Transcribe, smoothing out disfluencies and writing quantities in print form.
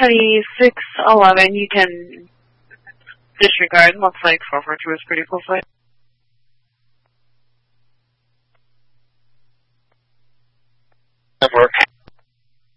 Honey 611, you can disregard. Looks like 442 is pretty close.